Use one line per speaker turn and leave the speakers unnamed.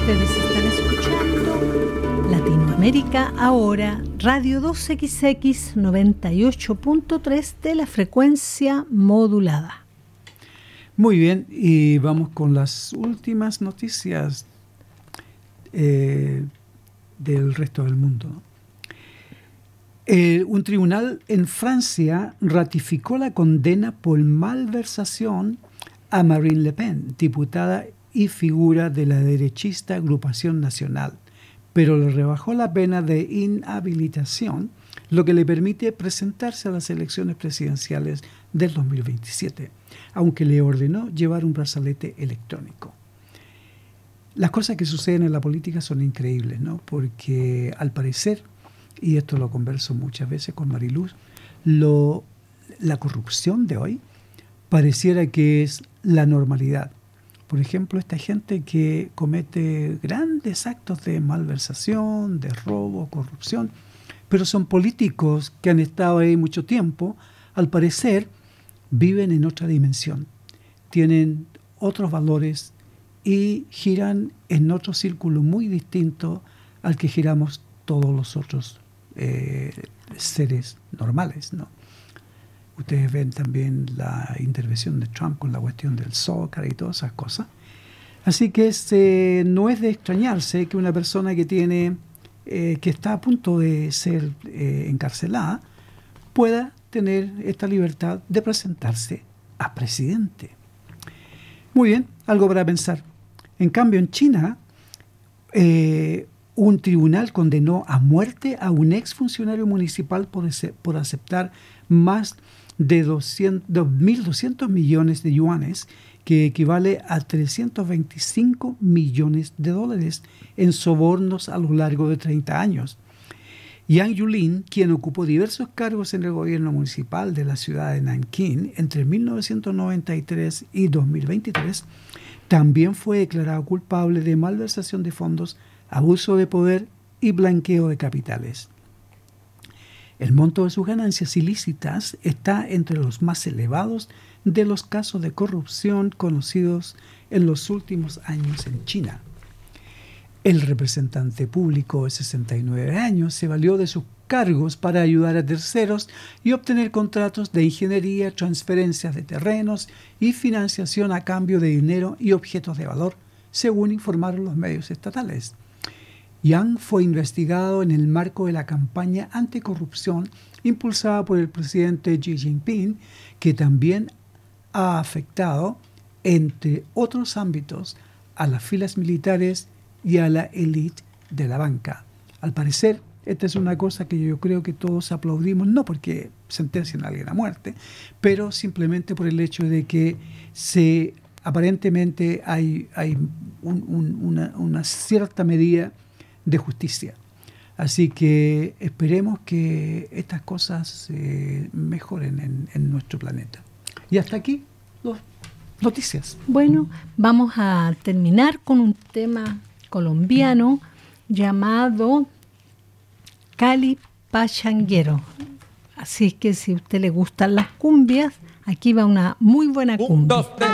Ustedes están escuchando Latinoamérica Ahora, Radio 2XX 98.3 de la frecuencia modulada.
Muy bien, y vamos con las últimas noticias del resto del mundo. Un tribunal en Francia ratificó la condena por malversación a Marine Le Pen, diputada y figura de la derechista Agrupación Nacional, pero le rebajó la pena de inhabilitación, lo que le permite presentarse a las elecciones presidenciales del 2027, aunque le ordenó llevar un brazalete electrónico. Las cosas que suceden en la política son increíbles, ¿no? Porque al parecer, y esto lo converso muchas veces con Mariluz, la corrupción de hoy pareciera que es la normalidad. Por ejemplo, esta gente que comete grandes actos de malversación, de robo, corrupción, pero son políticos que han estado ahí mucho tiempo, al parecer viven en otra dimensión, tienen otros valores y giran en otro círculo muy distinto al que giramos todos los otros seres normales, ¿no? Ustedes ven también la intervención de Trump con la cuestión del Zócalo y todas esas cosas. Así que no es de extrañarse que una persona que está a punto de ser encarcelada pueda tener esta libertad de presentarse a presidente. Muy bien, algo para pensar. En cambio, en China, un tribunal condenó a muerte a un exfuncionario municipal por aceptar más de 2.200 millones de yuanes, que equivale a 325 millones de dólares en sobornos a lo largo de 30 años. Yang Yulin, quien ocupó diversos cargos en el gobierno municipal de la ciudad de Nankín entre 1993 y 2023, también fue declarado culpable de malversación de fondos, abuso de poder y blanqueo de capitales. El monto de sus ganancias ilícitas está entre los más elevados de los casos de corrupción conocidos en los últimos años en China. El representante público de 69 años se valió de sus cargos para ayudar a terceros y obtener contratos de ingeniería, transferencias de terrenos y financiación a cambio de dinero y objetos de valor, según informaron los medios estatales. Yang fue investigado en el marco de la campaña anticorrupción impulsada por el presidente Xi Jinping, que también ha afectado, entre otros ámbitos, a las filas militares y a la élite de la banca. Al parecer, esta es una cosa que yo creo que todos aplaudimos, no porque sentencien a alguien a muerte, pero simplemente por el hecho de que aparentemente hay una cierta medida de justicia. Así que esperemos que estas cosas mejoren en nuestro planeta. Y hasta aquí las noticias.
Bueno, vamos a terminar con un tema colombiano llamado Cali Pachanguero. Así que si a usted le gustan las cumbias, aquí va una muy buena cumbia. 1, 2, 3.